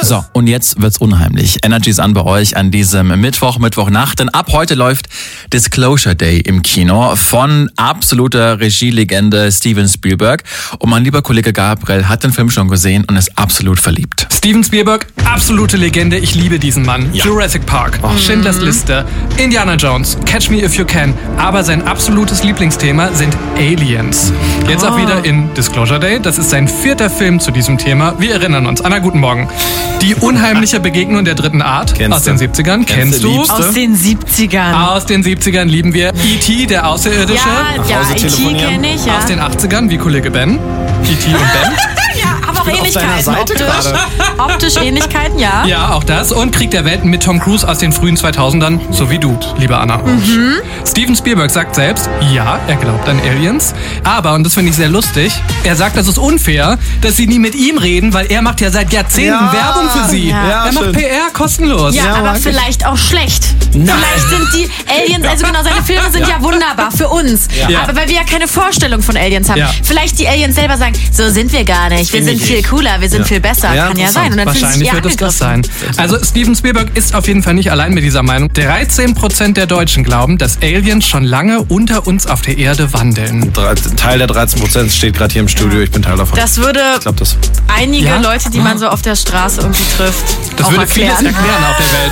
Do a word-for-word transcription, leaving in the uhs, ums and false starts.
So, und jetzt wird's unheimlich. Energy ist an bei euch an diesem Mittwoch, Mittwochnacht. Denn ab heute läuft Disclosure Day im Kino von absoluter Regielegende Steven Spielberg. Und mein lieber Kollege Gabriel hat den Film schon gesehen und ist absolut verliebt. Steven Spielberg, absolute Legende. Ich liebe diesen Mann. Ja. Jurassic Park, oh. Schindlers Liste, Indiana Jones, Catch Me If You Can. Aber sein absolutes Lieblingsthema sind Aliens. Jetzt oh. auch wieder in Disclosure Day. Das ist sein vierter Film zu diesem Thema. Wir erinnern uns. Anna, guten Morgen. Die unheimliche Begegnung der dritten Art. Kennst aus du? Den siebzigern. Kennst, Kennst du? Aus den siebzigern. Aus den siebzigern lieben wir. E T, der Außerirdische. Ja, ja E T kenne ich, ja. Aus den achtzigern, wie Kollege Ben. E T und Ben. Ja, aber auch Ähnlichkeiten. Optisch, optisch Ähnlichkeiten, ja. Ja, auch das. Und Krieg der Welten mit Tom Cruise aus den frühen zweitausendern. So wie du, liebe Anna. Mhm. Steven Spielberg sagt selbst, ja, er glaubt an Aliens. Aber, und das finde ich sehr lustig, er sagt, das ist unfair, dass sie nie mit ihm reden, weil er macht ja seit Jahrzehnten ja. Werbung für sie. Ja. Ja, er macht schön. P R kostenlos. Ja, ja aber vielleicht auch schlecht. Nein. Vielleicht sind die Aliens, also genau, seine Filme sind ja, ja wunderbar für uns. Ja. Aber weil wir ja keine Vorstellung von Aliens haben. Ja. Vielleicht die Aliens selber sagen, so sind wir gar nicht. Wir sind viel cooler, wir sind ja. viel besser. Ja, kann ja sein. Und dann wahrscheinlich wird es das sein. Also Steven Spielberg ist auf jeden Fall nicht allein mit dieser Meinung. dreizehn Prozent der Deutschen glauben, dass Aliens schon lange unter uns auf der Erde wandeln. Teil der dreizehn Prozent steht gerade hier im Studio. Ich bin Teil davon. Das würde ich glaub, das. einige ja? Leute, die man so auf der Straße irgendwie trifft, das auch würde erklären. vieles erklären auf der Welt.